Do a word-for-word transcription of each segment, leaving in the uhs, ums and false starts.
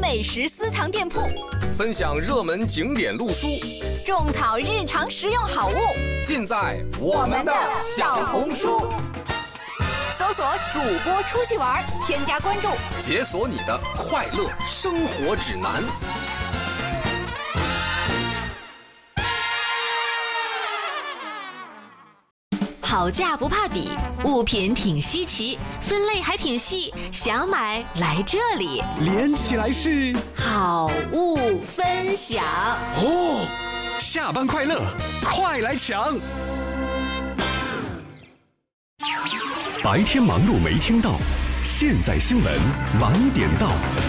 美食私藏店铺， 分享热门景点路书， 种草日常实用好物， 尽在我们的小红书。 搜索主播出去玩，添加关注， 解锁你的快乐生活指南。 好价不怕比，物品挺稀奇，分类还挺细，想买来这里， 连起来是好物分享哦。下班快乐，快来抢！白天忙碌没听到，现在新闻晚点到。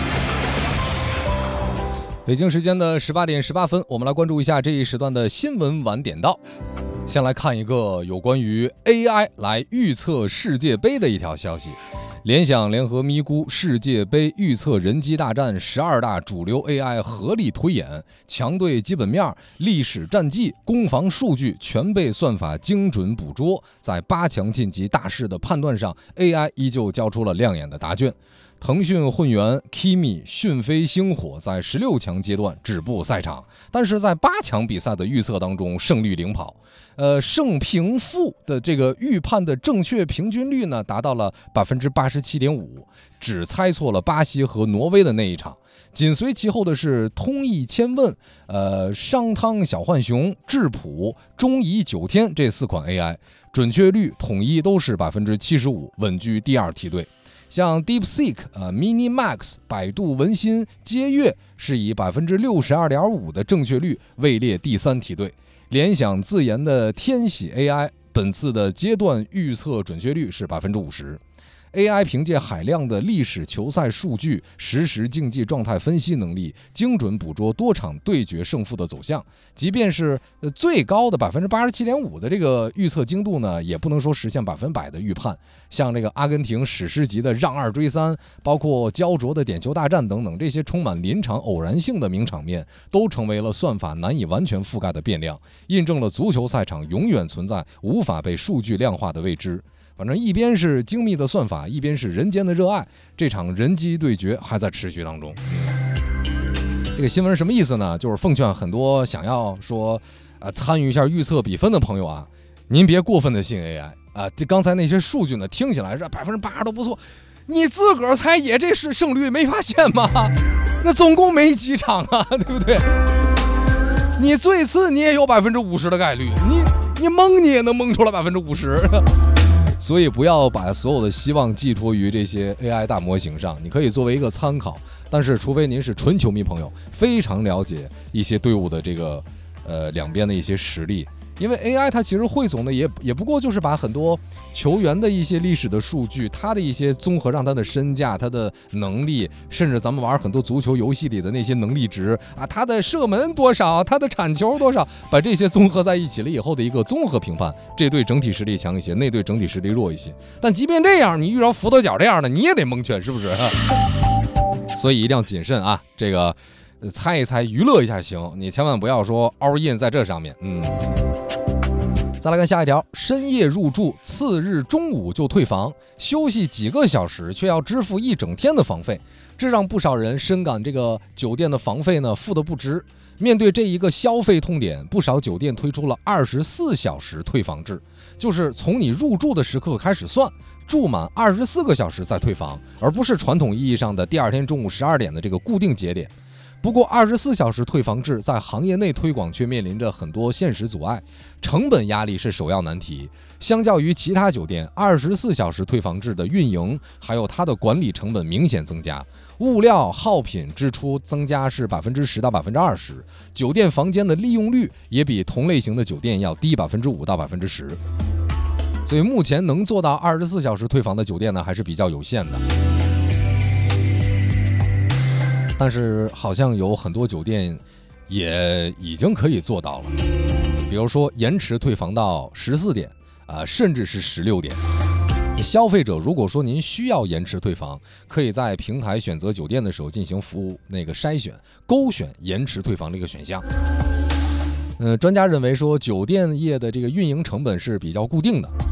北京时间的十八点十八分，我们来关注一下这一时段的新闻晚点到。先来看一个有关于 A I 来预测世界杯的一条消息。联想联合咪咕世界杯预测人机大战十二大主流 A I 合力推演，强对基本面、历史战绩、攻防数据全被算法精准捕捉，在八强晋级大势的判断上 A I 依旧交出了亮眼的答卷。腾讯混元 Kimi 讯飞星火在十六强阶段止步赛场，但是在八强比赛的预测当中胜率领跑，呃，胜平负的这个预判的正确平均率呢达到了百分之八十七点五，只猜错了巴西和挪威的那一场。紧随其后的是通义千问、呃商汤小浣熊、智谱、中仪九天这四款 A I， 准确率统一都是百分之七十五，稳居第二梯队。像 DeepSeek、呃、Minimax、百度文心、接月是以百分之六十二点五的正确率位列第三梯队。联想自研的天喜 A I 本次的阶段预测准确率是百分之五十。A I 凭借海量的历史球赛数据、实时竞技状态分析能力，精准捕捉多场对决胜负的走向。即便是最高的百分之八十七点五的这个预测精度呢，也不能说实现百分百的预判。像这个阿根廷史诗级的让二追三，包括焦灼的点球大战等等，这些充满临场偶然性的名场面，都成为了算法难以完全覆盖的变量，印证了足球赛场永远存在无法被数据量化的未知。反正一边是精密的算法，一边是人间的热爱，这场人机对决还在持续当中。这个新闻是什么意思呢？就是奉劝很多想要说呃参与一下预测比分的朋友啊，您别过分的信 A I 啊，这刚才那些数据呢，听起来是百分之八十都不错，你自个儿猜也这是胜率没发现吗？那总共没几场啊，对不对？你最次你也有百分之五十的概率，你你蒙你也能蒙出来百分之五十。所以不要把所有的希望寄托于这些 A I 大模型上，你可以作为一个参考，但是除非您是纯球迷朋友，非常了解一些队伍的这个呃两边的一些实力。因为 A I 它其实汇总的也也不过就是把很多球员的一些历史的数据，他的一些综合上他的身价、他的能力，甚至咱们玩很多足球游戏里的那些能力值啊，他的射门多少，他的铲球多少，把这些综合在一起了以后的一个综合评判，这队整体实力强一些，那队整体实力弱一些。但即便这样，你遇到福德角这样的，你也得蒙圈，是不是？所以一定要谨慎啊，这个猜一猜娱乐一下行，你千万不要说 all in 在这上面。嗯。再来看下一条，深夜入住，次日中午就退房，休息几个小时却要支付一整天的房费，这让不少人深感这个酒店的房费呢付得不值。面对这一个消费痛点，不少酒店推出了二十四小时退房制，就是从你入住的时刻开始算，住满二十四个小时再退房，而不是传统意义上的第二天中午十二点的这个固定节点。不过二十四小时退房制在行业内推广却面临着很多现实阻碍，成本压力是首要难题。相较于其他酒店，二十四小时退房制的运营还有它的管理成本明显增加，物料耗品支出增加是百分之十到百分之二十，酒店房间的利用率也比同类型的酒店要低百分之五到百分之十。所以目前能做到二十四小时退房的酒店呢，还是比较有限的。但是好像有很多酒店也已经可以做到了，比如说延迟退房到十四点啊、呃，甚至是十六点。消费者如果说您需要延迟退房，可以在平台选择酒店的时候进行服务那个筛选，勾选延迟退房这个选项。呃，专家认为说酒店业的这个运营成本是比较固定的。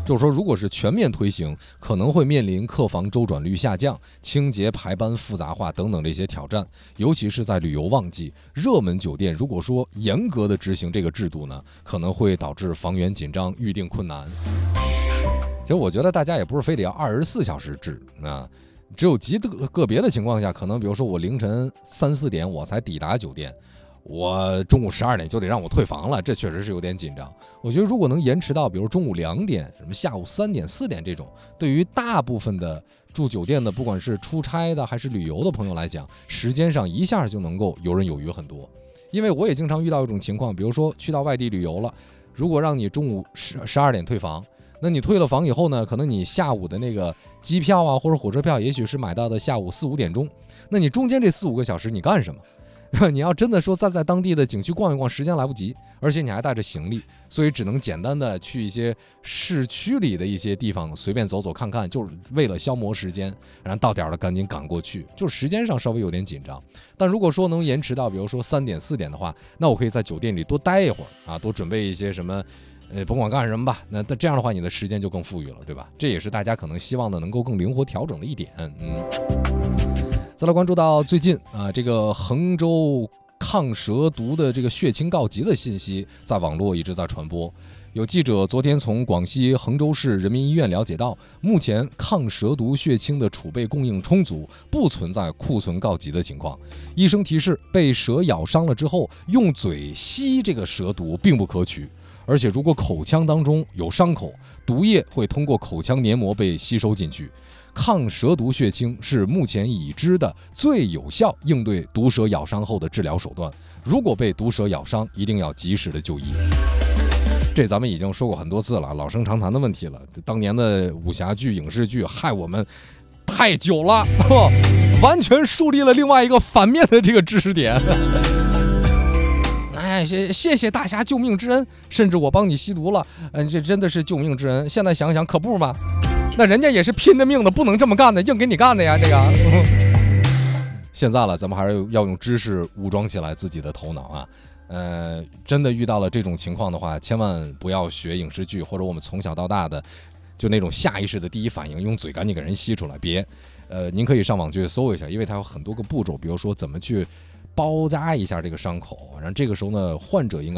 就是说，如果是全面推行，可能会面临客房周转率下降、清洁排班复杂化等等这些挑战。尤其是在旅游旺季，热门酒店如果说严格的执行这个制度呢，可能会导致房源紧张、预订困难。其实我觉得大家也不是非得要二十四小时制啊，只有极个别的情况下，可能比如说我凌晨三四点我才抵达酒店。我中午十二点就得让我退房了，这确实是有点紧张。我觉得如果能延迟到比如中午两点、什么下午三点、四点这种，对于大部分的住酒店的，不管是出差的还是旅游的朋友来讲，时间上一下就能够游刃有余很多。因为我也经常遇到一种情况，比如说去到外地旅游了，如果让你中午十十二点退房，那你退了房以后呢，可能你下午的那个机票啊或者火车票，也许是买到的下午四五点钟，那你中间这四五个小时你干什么？你要真的说再在当地的景区逛一逛，时间来不及，而且你还带着行李，所以只能简单的去一些市区里的一些地方随便走走看看，就是为了消磨时间，然后到点了赶紧赶过去，就时间上稍微有点紧张。但如果说能延迟到比如说三点四点的话，那我可以在酒店里多待一会儿啊，多准备一些什么呃，甭管干什么吧，那那这样的话，你的时间就更富裕了，对吧？这也是大家可能希望的，能够更灵活调整的一点。嗯，再来关注到最近啊，这个衡州抗蛇毒的这个血清告急的信息，在网络一直在传播。有记者昨天从广西衡州市人民医院了解到，目前抗蛇毒血清的储备供应充足，不存在库存告急的情况。医生提示，被蛇咬伤了之后，用嘴吸这个蛇毒并不可取。而且如果口腔当中有伤口，毒液会通过口腔黏膜被吸收进去。抗蛇毒血清是目前已知的最有效应对毒蛇咬伤后的治疗手段。如果被毒蛇咬伤，一定要及时的就医。这咱们已经说过很多次了，老生常谈的问题了。当年的武侠剧、影视剧害我们太久了，完全树立了另外一个反面的这个知识点。哎，谢谢大侠救命之恩，甚至我帮你吸毒了，嗯，这真的是救命之恩。现在想想可不嘛，那人家也是拼着命的，不能这么干的，硬给你干的呀，这个。现在了，咱们还是要用知识武装起来自己的头脑啊。呃，真的遇到了这种情况的话，千万不要学影视剧或者我们从小到大的就那种下意识的第一反应，用嘴赶紧给人吸出来。别，呃，您可以上网去搜一下，因为它有很多个步骤，比如说怎么去包扎一下这个伤口，然后这个时候呢，患者应该